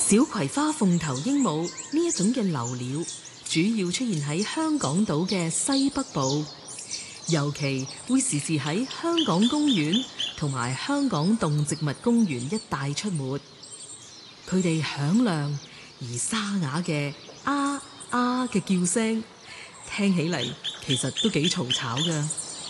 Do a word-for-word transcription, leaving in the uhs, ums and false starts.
小葵花鳳頭鸚鵡呢一種嘅留鳥，主要出現喺香港島嘅西北部，尤其會時時喺香港公園同埋香港動植物公園一帶出沒。佢哋響亮而沙啞嘅啊啊嘅叫聲，聽起嚟其實都幾嘈吵㗎。